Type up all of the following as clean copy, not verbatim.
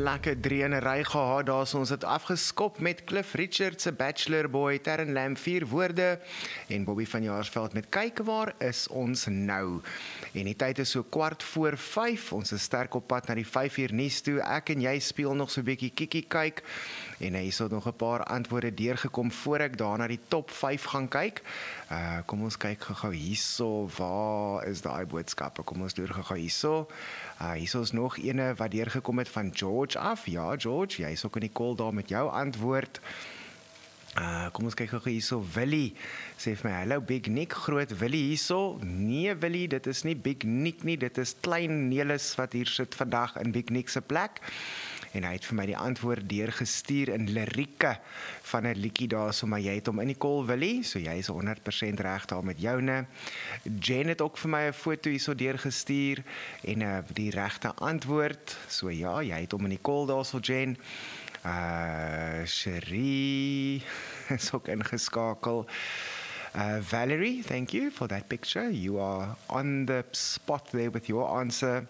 lekker drieënery gehad daar, so ons het afgeskop met Cliff Richard se Bachelor Boy, Terren Lam 4 woorde en Bobby van Jaarsveld met Kyk waar is ons nou. En die tyd is so 4:15, ons is sterk op pad na die 5 uur nuus toe. Ek en jy speel nog so 'n bietjie kikkie kyk en hier is nog 'n paar antwoorde deurgekom voor ek daar na die top 5 gaan kyk. Kom ons kyk gou hierso, waar is daai boodskappe? Kom ons deur gou hierso. Hierso is nog ene wat deurgekom het van George af. Ja, George, jy is ook in die call daar met jou antwoord. Kom ons kyk gou hierso. Willie sê vir my, hallo Big Nick, groot Willie hierso. Nee Willie, dit is nie Big Nick nie, dit is klein Nelis wat hier sit vandag in Big Nick se plek. En hy het vir my die antwoord deurgestuur in lirieke van 'n liedjie daar, so maar jy het hom in die call Willie, so jy is 100% reg daar met joune. Jen het ook vir my 'n foto hierso deurgestuur en die regte antwoord. So ja, jy het hom in die call daar, so Jen. Cherie is ook ingeskakel. Valerie, thank you for that picture. You are on the spot there with your answer.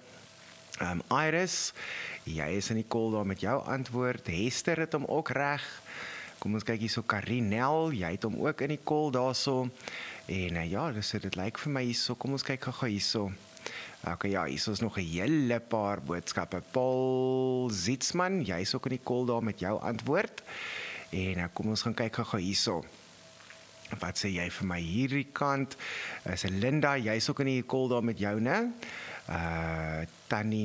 Iris, jy is in die call daar met jou antwoord. Hester het hom ook reg. Kom ons kyk hierso, Karinel, jy het hom ook in die call daarso. En ja, dus dit lyk vir my hierso. Kom ons kyk gou hierso. Okay, ja, hierso is nog 'n hele paar boodskappe. Paul Zietsman, jy is ook in die call daar met jou antwoord. En kom ons gaan kyk gou hierso. Wat sê jy vir my hierdie kant? Is Linda, jy is ook in die call daar met jou, né? Tannie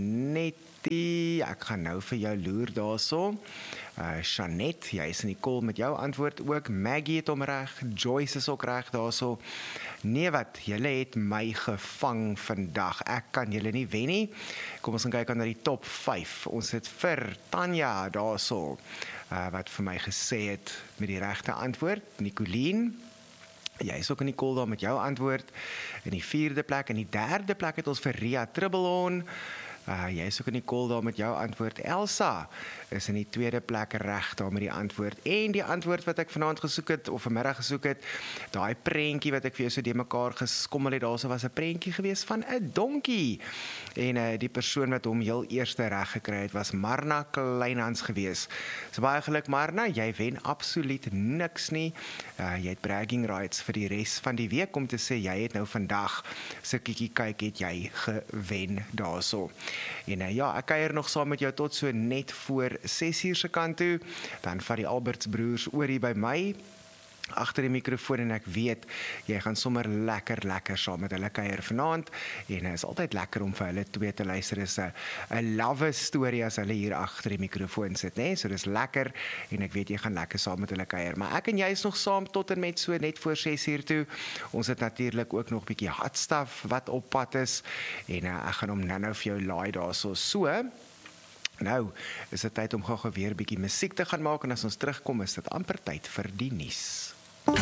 Nettie, ek gaan nou vir jou loer daarso. Jeanette, jy is in die call met jou antwoord ook. Maggie het hom reg, Joyce is ook reg daarso. Nee wat, julle het my gevang vandag. Ek kan julle nie wen nie. Kom ons gaan kyk na die top 5. Ons het vir Tanya daarso, wat vir my gesê het met die regte antwoord. Nicoline, jy is ook in die call daar met jou antwoord. In die 4de plek, in die 3de plek het ons vir Ria Tribbelon. Jy is ook in die call daar met jou antwoord. Elsa is in die 2de plek reg daar met die antwoord. En die antwoord wat ek vanaand gesoek het, of vanmiddag gesoek het, daai prentjie wat ek vir jou so deurmekaar geskommel het, daarso was 'n prentjie gewees van 'n donkie. En die persoon wat hom heel eerste reg gekry het, was Marna Kleinhans gewees. So baie geluk Marna, jy wen absoluut niks nie. Jy het bragging rights vir die res van die week om te sê, jy het nou vandag se kikkie kyk het jy gewen daarso. En ja, ek kuier nog saam met jou tot so net voor 6 uur se kant toe, dan vat die Alberts broers oor hier by my, agter die mikrofoon en ek weet, jy gaan sommer lekker saam met hulle kuier vanaand, en is altyd lekker om vir hulle twee te luister, is 'n love story as hulle hier agter die mikrofoon sit, né? So dis lekker, en ek weet jy gaan lekker saam met hulle kuier, maar ek en jy is nog saam tot en met so net voor 6 uur toe. Ons het natuurlik ook nog bietjie hot stuff wat op pad is, en ek gaan hom nou vir jou laai daarso. So, nou is dit tyd om gou weer bietjie musiek te gaan maak, en as ons terugkom is dit amper tyd vir die nuus.